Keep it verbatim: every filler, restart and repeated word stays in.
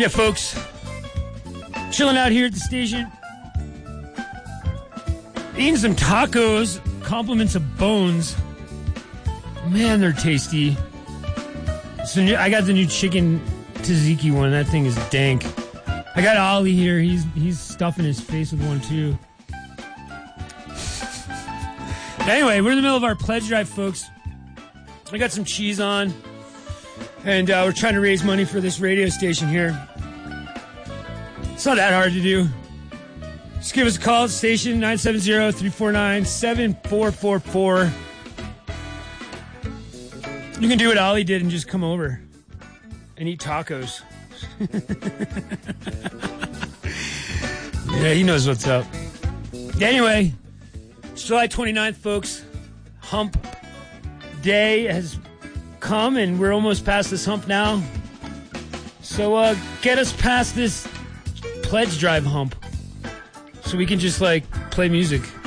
Yeah, folks. Chilling out here at the station. Eating some tacos. Compliments of Bones. Man, they're tasty. So I got the new chicken tzatziki one. That thing is dank. I got Ollie here. He's he's stuffing his face with one too. Anyway, we're in the middle of our pledge drive, folks. I got some cheese on, and uh, we're trying to raise money for this radio station here. It's not that hard to do. Just give us a call at the station, nine seven zero, three four nine, seven four four four. You can do what Ollie did and just come over and eat tacos. Yeah, he knows what's up. Anyway, it's July twenty-ninth, folks. Hump Day has come, and we're almost past this hump now. So uh, get us past this pledge drive hump so we can just, like, play music.